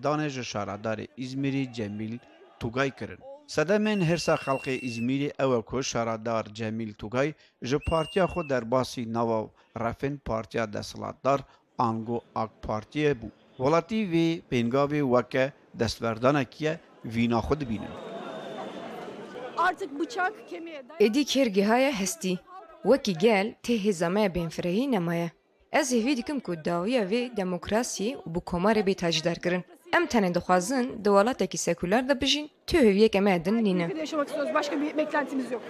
serdane ji şaredarê İzmîrê Cemîl Tugay kirin. Sedemên Hirsa Xelkê İzmîrê ew e ku şaredar Cemîl Tugay ji partiya xwe derbasî nava Refên Partiya Desthilatdar Ango AK Partiyê bû. Welatî vê pêngavê weke destverdanekî ye vîna xwe dibînin. Artık bıçak kemiğe Êdî kêrgehaya hestî wekî gel tê hêza me bênfirehî nemaye. Ez hêvî dikim ku dawiya vê demokrasiyê û bi komarê bê tajdar em tenê dixwazin di welatekî sekûler de bijîn tu hêviyeke me din nîne. yaşamak istiyoruz. Başka bir beklentimiz yok.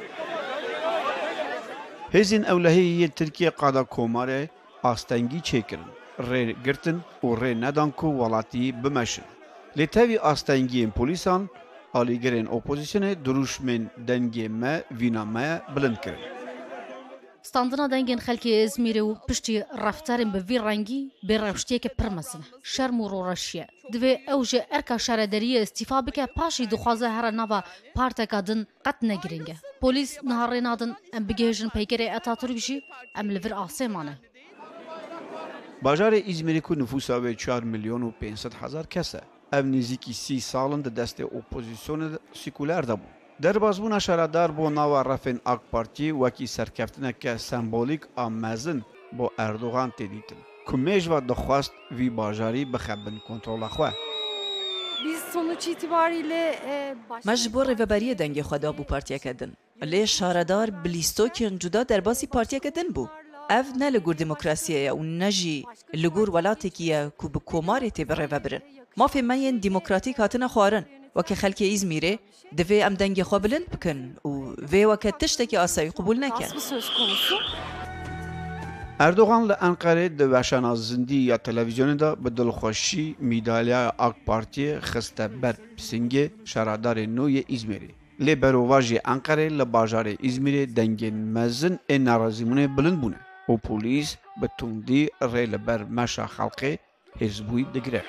Hêzên Ewlehiyê Tirkiye qada komarê astengî çêkirin. Rê girtin û rê nedan ku welatî bimeşin. Lê tevî astengiyên polîsan alîgerên opozîsyonê dirûşmên dengê me vîna me bilind kirin. Standina dengên xelkê İzmîrê û piştî reftarên bi vî rengî bê rewştiyeke pir mezin e. Şerm û roreşiye. Divê ew ji erka şaredariyê îstîfa bike paşî dixwaze here nava parteka din qet ne giring e. Polîs niha rê nadin em bigihêjin peykerê Atatürk jî em li vir asê mane. Bajarê İzmîrê ku nüfusa wê 4 milyon û 500 hezar kes e. Ev nêzîkî 30 salin di destê opozisyonê sekûler de bû. Derbasbûna şaredar bo nava Refên AK Partiyê wekî serkeftineke sembolîk a mezin bo Erdogan tê dîtin. Ku mêjva dixwast vî bajarî bixebin kontrola xwe. Biz sonuç itibariyle Me ji bo rêveberiyê dengê xwe da bû partiyeke din. Lê şaredar bi lîstokên cuda derbasî partiyeke din bû. Ev ne li gor demokrasiyê ye û ne jî li gor welatekî ye ku bi komarê tê birêvebirin. Mafê me yên demokratîk hatine xwarin. Wekî xelkê İzmîrê divê em dengê xwe bilind bikin û vê weke tiştekî asayî qebûl nekin. söz konusu. Erdogan li Enqerê di weşana zindî ya televizyonê da bi dilxweşî mîdalya AK Partiyê xiste ber pisingê şaredarê nû yê İzmîrê. Lê berova jî Enqerê li bajarê İzmîrê dengên mezin ên nerazîbûnê bilind bûne û polîs bi tundî rê li ber meşa xelkê hêzbûyî digire.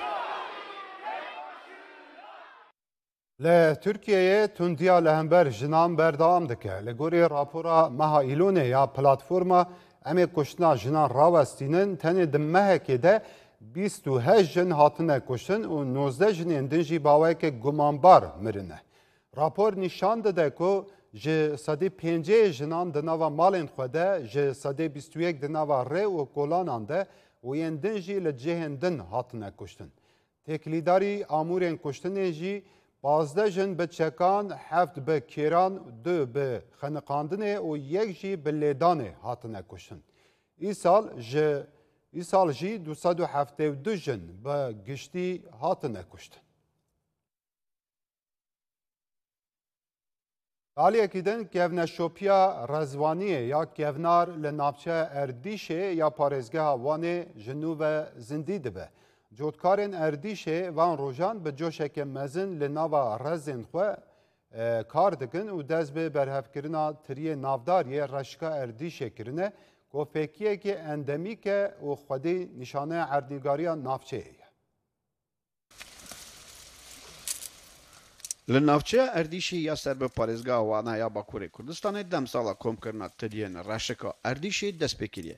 Li Tirkiyeyê tundiya li hember jinan berdewam dike. Li gorî rapora meha îlonê ya platforma Emê Kuştina Jinan rawestînin tenê di mehekê de 28 jin hatine kuştin û 19 jinên din jî baweke gumanbar mirine. Rapor nîşan dide ku ji sedê 5 jinan di nava malên xwe de ji sedê 21 di nava rê û kolanan de û yên din jî li cihên din hatine kuştin. Têkilîdarî amûrên kuştinê jî 15 jin bi çekan, 7 bi kêran, 2 bi xeniqandinê û 1 jî bi lêdanê hatine kuştin. Îsal jî 272 jin bi giştî hatine kuştin. Aliyekî din kevneşopiya Rezvaniyê ya kevnar li navçeya Erdîşê ya parêzgeha Wanê ji nû ve zindî dibe. Cotkarên Erdîşê van rojan bi coşeke mezin li nava rezên xwe kar dikin û dest bi berhevkirina tiriyê navdariyê Reşka Erdîşê kirine gofekiyekê endemîk e û xwedî nîşaneya erdîgariya navçeyê ye. Li navçeya Erdîşê ya ser bi parêzgeha Wana ya Bakurê Kurdistanê demsala komkirina tiriyên Reşika Erdîşê dest pê kiriye.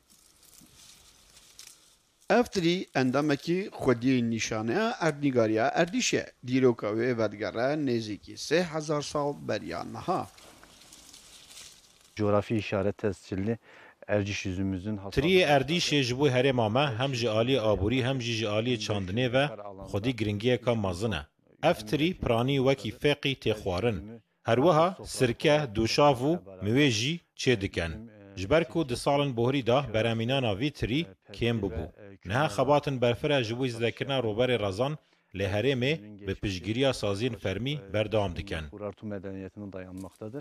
Ev tirî endamekî xwediyê nîşaneya erdîgariya Erdîşê ye. Dîroka wê vedgere nêzîkî 3000 sal beriya niha. Coğrafi işaret tescilli Erciş yüzümüzün Tiriyê Erdîşê ji bo herêma me hem ji aliyê aborî hem jî ji aliyê çandinê ve xwedî giringiyeka mezin e. Ev tirî piranî wekî feqî tê xwarin. Her wiha sirke, doşav û mewê jî çê dikin. Ji ber ku di salên bohrî da beremînana vî tirî kêm bibû. Niha xebatên berfire ji bo zêdekirina roberê rezan li herêmê bi piştgiriya saziyên fermî berdewam dikin. Urartu medeniyetine dayanmaktadır.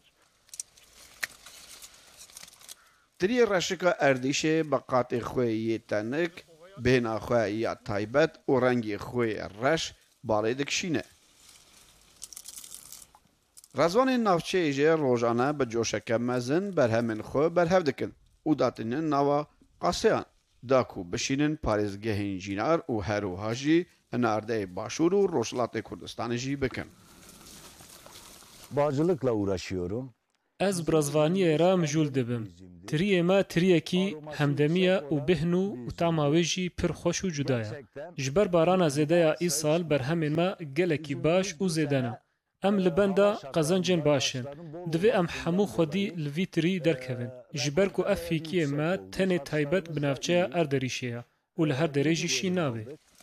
Tiriyê Reşika Erdîşê bi qatê xwe yê tenik, bêhna xwe ya taybet û rengê xwe reş barê dikişîne. Rezvanên navçeyê jê rojane bi coşeke mezin berhemên xwe berhev dikin û datînin nava qaseyan da ku bişînin parêzgehên jînar û herûha jî hinardeyê Başûr û Rojhilatê Kurdistanê jî bikin. Bağcılıkla uğraşıyorum. Ez bi razvaniyê re mijûl dibim. Tiriyê me tiriyekî hemdemiye û bihn û tama wê jî pir xweş û cuda ye. Ji ber barana zêdeya îsal berhemên me gelekî baş û zêde ne. Em li benda qezencên baş in. Divê em hemû xwedî li vî tirî derkevin. Ji ber ku ev fîkiyê me tenê taybet bi navçeya Erderîşê ye û li her derê jî şîn nabê.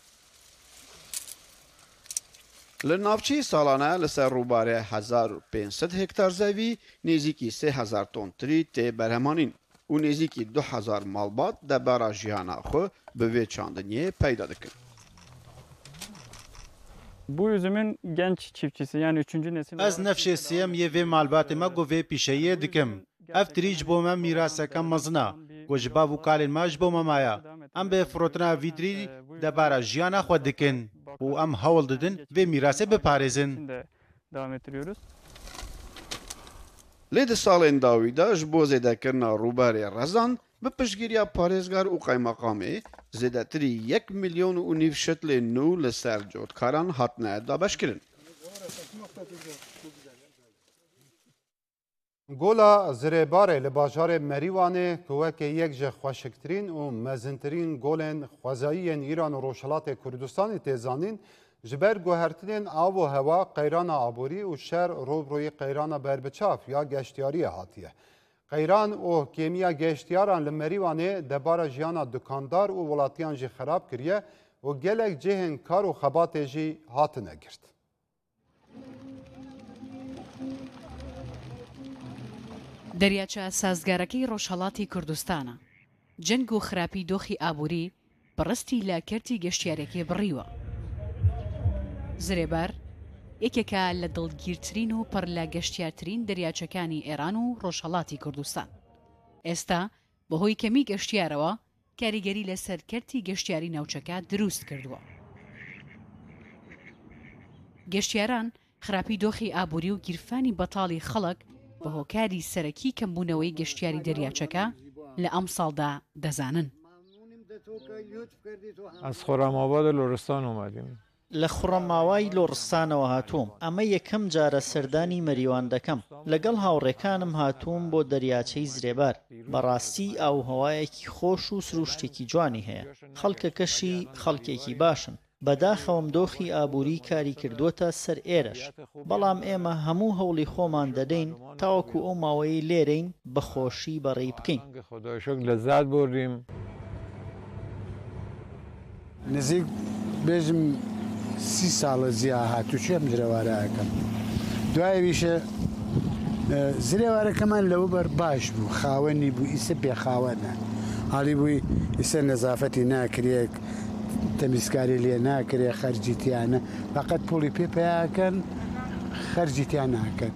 Li navçeyê salane li ser rûbarê 1500 hektar zevî nêzîkî 3000 ton tirî tê berhemanîn û nêzîkî 2000 malbat debara jiyana xwe bi vê çandiniyê peyda dikin. Bu üzümün genç çiftçisi yani 3. nesil. Ez nefşê siyem yê vê malbatê me got vê pîşeyê dikim. Ev tirî ji bo me mîraseke mezin e. Ku ji bav û kalên me ji bo me maye. Em bê firotina vî tirî debara jiyana xwe dikin û em hewl didin vê mîrasê biparêzin. Devam ettiriyoruz. Lê di salên dawî de ji bo zêdekirina rûberê rezan bi piştgiriya parêzgar û qeymeqamê zêdetirî 1 milyon û nîv şitlên nû li ser cotkaran hatine dabeşkirin. Gola zirêbarê li bajarê Merîwanê ku wekî yek ji xweşiktirîn û mezintirîn golên xwezayiyên Îran û Rojhilatê Kurdistanê tê zanîn ji ber guhertinên av û hewa, qeyrana aborî û şer robrûyê qeyrana berbiçav ya geştyariyê hatiye. Qeyran û kêmiya geştyaran li Merîwanê debara jiyana dukandar û welatiyan jî xerab kiriye û gelek cihên kar û xebatê jî hatine girt. دەریاچە سازگارەکەی ڕۆژهەڵاتی کوردستانە. جەنگ و خراپی دۆخی ئابووری بەڕستی لە کەرتی گەشتیارێکی بڕیوە. زرێبەر یەکێکە لە دڵگیرترین و پڕ لە گەشتیارترین دەریاچەکانی ئێران و ڕۆژهەڵاتی کوردستان. ئێستا بەهۆی کەمی گەشتیارەوە کاریگەری لەسەر کەرتی گەشتیاری ناوچەکە دروست کردووە. گەشتیاران خراپی دۆخی ئابووری و گیرفانی بەتاڵی خەڵک بە هۆکاری سەرەکی کەمبوونەوەی گەشتیاری دەریاچەکە لە ئەم ساڵدا دەزانن. از خۆراماوا لۆرستان اومدیم. لە خوڕەماوای لۆڕستانەوە هاتووم. ئەمە یەکەم جارە سەردانی مەریوان دەکەم. لەگەڵ هاوڕێکانم هاتووم بۆ دەریاچەی زرێبار. بەڕاستی ئاوهەوایەکی خۆش و سروشتێکی جوانی هەیە. خەڵکەکەشی خەڵکێکی باشن. بەداخەوم دۆخی ئابووری کاری کردووەتە سەر ئێرەش. بەڵام ئێمە هەموو هەوڵی خۆمان دەدەین تاوەکو ئەو ماوەی لێرەین بەخۆشی بەڕێی بکەین. لەزات بردیم. نزیک بێژم 30 ساڵە زییا هاتوچێم زرێوارەکەم. دوایویشە زرێوارەکەمان لەوە بەر باش بوو، خاوەنی بوو، ئیسە پێخاوەنە. حاڵی بووی ئیسە نەزافەتی ناکرێک، تەمیزکاری لێ ناکرێ، خەرجیتیانە فقط پوڵی پێپیاکەن، خەرجیتیان ناکەن.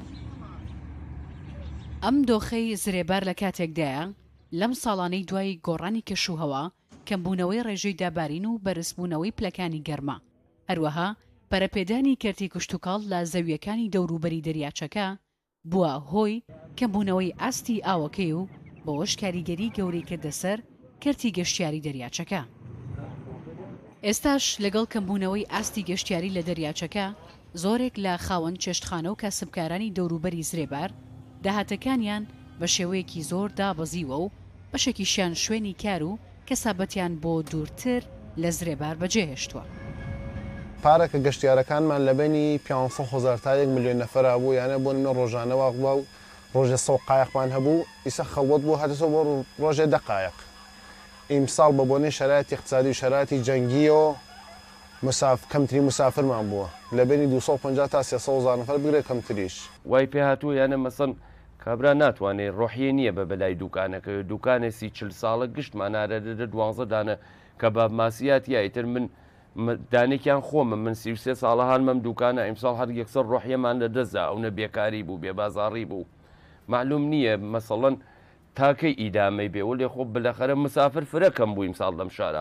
ئەم دۆخەی زرێبار لە کاتێکدایە لەم ساڵانەی دوای گۆڕانی کەشوهەوا کەمبوونەوەی ڕێژەی دابارین و بەرزبوونەوەی پلەکانی گەرما. هەروەها پەرەپێدانی کەرتی کشتوکاڵ لە زەویەکانی دەوروبەری دەریاچەکە بووە هۆی کەمبوونەوەی ئاستی ئاوەکەی و بەوەش کاریگەری گەورەی کردە سەر کەرتی گەشتیاری دەریاچەکە. ئێستاش لەگەڵ کەمبوونەوەی ئاستی گەشتیاری لە دەریاچەکە زۆرێک لە خاوەن چێشتخانە و کاسبکارانی دەوروبەری زرێبار داهاتەکانیان بە شێوەیەکی زۆر دابەزیوە و بەشێکیشیان شوێنی کار و کەسابەتیان بۆ دوورتر لە زرێبار بەجێهێشتووە. پارەکە گەشتیارەکانمان لە بینی 500,000 تا 1 ملیۆن نەفەر بوو، یانە بۆ نمە ڕۆژانەوە و ڕۆژە 100 قایقمان هەبوو، ئیسە خەوت بوو هاتەوە بۆ ڕۆژێ 10 قایق. ئیمساڵ بە بۆنەی شەرایەتی اقتصادی و شەرایەتی جەنگیەوە کەمترین مسافرمان بووە، لە بینی 250 تا 300,000 نەفەر بگرێت کەمتریش. وای پێ هاتووە یانە مەسەن کابرا ناتوانێت ڕۆحیە نییە بە بەلای دوکانەکە، دوکانێکی 40 ساڵە گشتمان نارەدە 12 دانە کە باب ماسیات یایتر من دانێکیان خۆمە، من 33 ساڵە هانمەم دوکانە ئیمساڵ هەر یەکسەر ڕۆحیەمان لە دەستدا ئەوە بێکاری بوو، بێبازاڕی بوو. معلوم نییە مەسەڵەن تاکەی ئیدامەی بێ و لێ خۆ بلەخەرە مسافر فرەکەم بوو ئیمساڵ لەم شارە.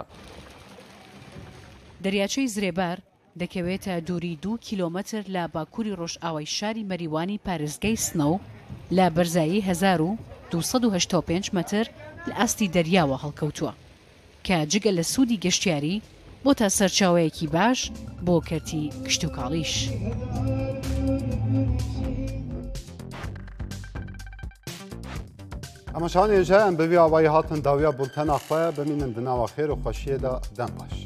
دەریاچەی زرێبار دەکەوێتە دووری 2 کیلۆمەتر لە باکووری ڕۆژئاوای شاری مەریوانی پارێزگای سنە و لە بەرزایی 1285 مەتر لە ئاستی دەریاوە هەڵکەوتووە کە جگە لە سوودی گەشتیاری بۆ تا سەرچاوەیەکی باش بۆ کەرتی کشتوکاڵیش. ئەمە شان ێژە ئەم بەوی ئاوایی هاتن داویا بولتەنا خۆە بمینن دناوە خێر و خۆشیێدا دەم باش.